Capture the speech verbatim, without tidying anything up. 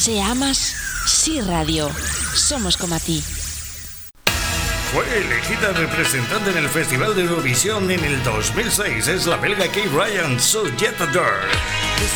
Se amas, sí radio. Somos como a ti. Fue elegida representante en el Festival de Eurovisión en el dos mil seis. Es la belga Kate Ryan, So Jet Adore.